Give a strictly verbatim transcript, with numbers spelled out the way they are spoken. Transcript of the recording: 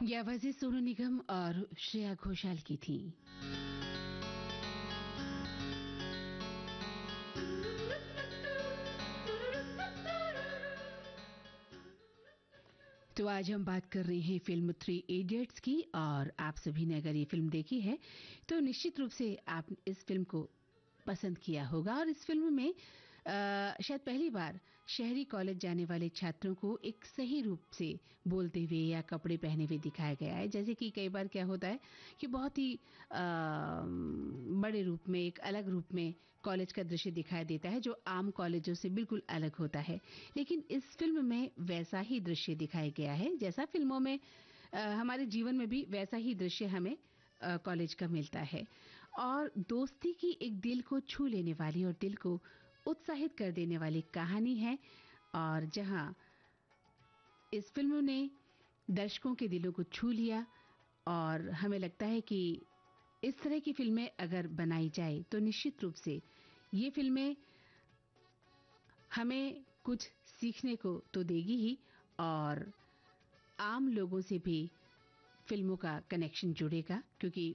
ये आवाजें सोनू निगम और श्रेया घोषाल की थी। तो आज हम बात कर रहे हैं फिल्म थ्री इडियट्स की, और आप सभी ने अगर ये फिल्म देखी है तो निश्चित रूप से आप इस फिल्म को पसंद किया होगा। और इस फिल्म में आ, शायद पहली बार शहरी कॉलेज जाने वाले छात्रों को एक सही रूप से बोलते हुए या कपड़े पहने हुए दिखाया गया है। जैसे कि कई बार क्या होता है कि बहुत ही आ, बड़े रूप में, एक अलग रूप में कॉलेज का दृश्य दिखाई देता है जो आम कॉलेजों से बिल्कुल अलग होता है, लेकिन इस फिल्म में वैसा ही दृश्य दिखाया गया है जैसा फिल्मों में आ, हमारे जीवन में भी वैसा ही दृश्य हमें कॉलेज का मिलता है। और दोस्ती की एक दिल को छू लेने वाली और दिल को उत्साहित कर देने वाली कहानी है, और जहां इस फिल्म ने दर्शकों के दिलों को छू लिया। और हमें लगता है कि इस तरह की फिल्में अगर बनाई जाए तो निश्चित रूप से ये फिल्में हमें कुछ सीखने को तो देगी ही, और आम लोगों से भी फिल्मों का कनेक्शन जुड़ेगा, क्योंकि